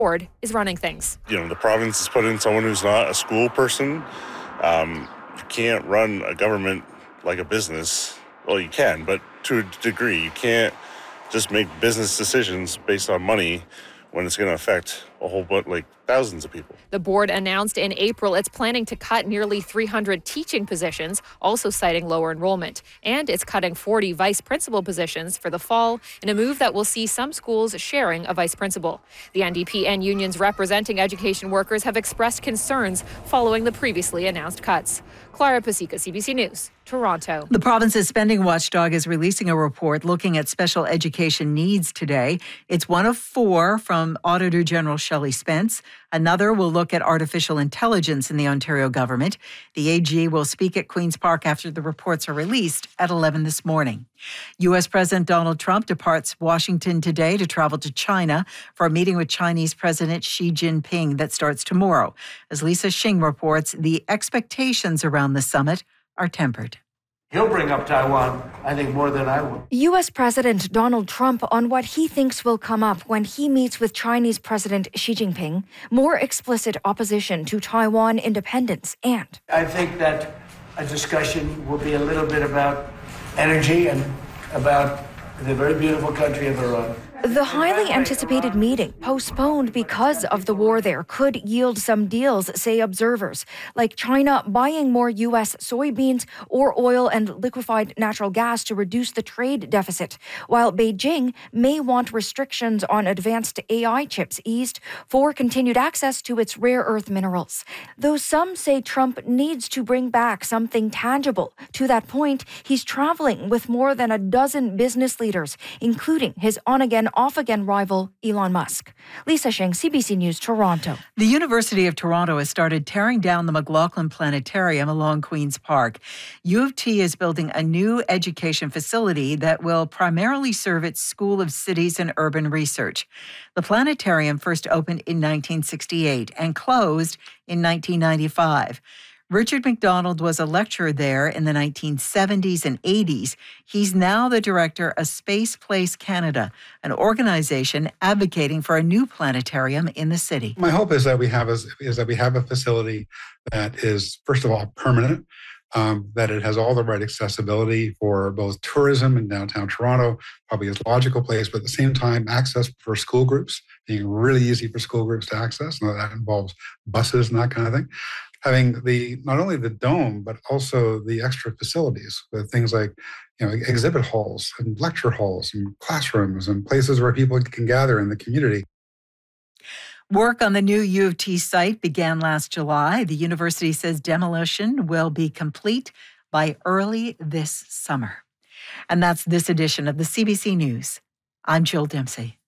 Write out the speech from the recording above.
board is running things. The province has put in someone who's not a school person. You can't run a government like a business. Well, you can, but to a degree. You can't just make business decisions based on money when it's going to affect a whole bunch, like thousands of people. The board announced in April it's planning to cut nearly 300 teaching positions, also citing lower enrollment. And it's cutting 40 vice principal positions for the fall in a move that will see some schools sharing a vice principal. The NDP and unions representing education workers have expressed concerns following the previously announced cuts. Clara Pasica, CBC News, Toronto. The province's spending watchdog is releasing a report looking at special education needs today. It's one of 4 from Auditor General Shelley Spence. Another will look at artificial intelligence in the Ontario government. The AG will speak at Queen's Park after the reports are released at 11 this morning. U.S. President Donald Trump departs Washington today to travel to China for a meeting with Chinese President Xi Jinping that starts tomorrow. As Lisa Xing reports, the expectations around the summit are tempered. He'll bring up Taiwan, I think, more than I will. U.S. President Donald Trump on what he thinks will come up when he meets with Chinese President Xi Jinping, more explicit opposition to Taiwan independence, and I think that a discussion will be a little bit about energy and about the very beautiful country of Iran. the highly anticipated meeting, postponed because of the war there, could yield some deals, say observers, like China buying more U.S. soybeans or oil and liquefied natural gas to reduce the trade deficit, while Beijing may want restrictions on advanced AI chips eased for continued access to its rare earth minerals. Though some say Trump needs to bring back something tangible. To that point, he's traveling with more than a dozen business leaders, including his on-again, off-again rival, Elon Musk. Lisa Xing, CBC News, Toronto. The University of Toronto has started tearing down the McLaughlin Planetarium along Queen's Park. U of T is building a new education facility that will primarily serve its School of Cities and Urban Research. The planetarium first opened in 1968 and closed in 1995. Richard McDonald was a lecturer there in the 1970s and 80s. He's now the director of Space Place Canada, an organization advocating for a new planetarium in the city. My hope is that we have a facility that is, first of all, permanent, that it has all the right accessibility for both tourism in downtown Toronto, probably a logical place, but at the same time, access for school groups, being really easy for school groups to access. Now that involves buses and that kind of thing. Having not only the dome, but also the extra facilities with things like, exhibit halls and lecture halls and classrooms and places where people can gather in the community. Work on the new U of T site began last July. The university says demolition will be complete by early this summer. And that's this edition of the CBC News. I'm Jill Dempsey.